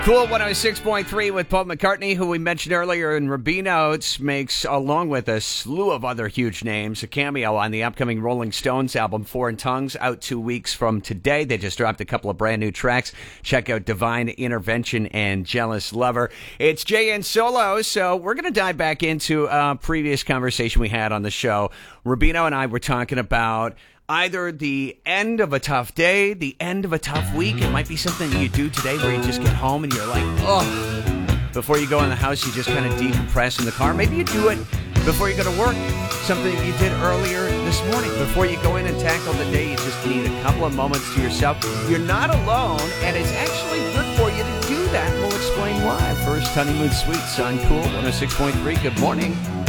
Cool 106.3 with Paul McCartney, who we mentioned earlier, and Rubino makes, along with a slew of other huge names, a cameo on the upcoming Rolling Stones album, Foreign Tongues, out 2 weeks from today. They just dropped a couple of brand new tracks. Check out Divine Intervention and Jealous Lover. It's Jay and Solo, so we're going to dive back into a previous conversation we had on the show. Rubino and I were talking about either the end of a tough day, the end of a tough week. It might be something you do today where you just get home and you're like, oh. Before you go in the house, you just kind of decompress in the car. Maybe you do it before you go to work. Something you did earlier this morning. Before you go in and tackle the day, you just need a couple of moments to yourself. You're not alone, and it's actually good for you to do that. We'll explain why. First, Honeymoon Suites on Cool 106.3. Good morning.